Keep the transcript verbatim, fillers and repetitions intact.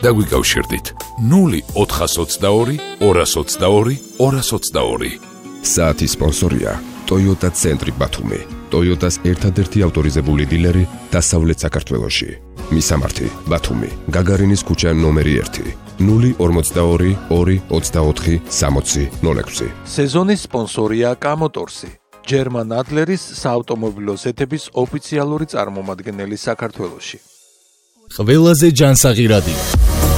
დაგვიკავშირდით ნული ოთხას ოცდაორი ორას ოცდაორი ორას ოცდაორი. საათის სპონსორია Toyota ცენტრი ბათუმი, Toyotas ერთადერთი ავტორიზებული დილერი დასავლეთ საქართველოში. მისამართი ბათუმი, გაგარინის ქუჩა ნომერი ერთი, ნული ორმოცდაორი ორი ოცდაოთხი სამოცი ნოლ ექვსი. სეზონის სპონსორია კამოტორსი, ჯერმან ადლერის საავტომობილო ზეთების ოფიციალური წარმომადგენელი საქართველოში. ყველაზე ჯანსაღი რადიო.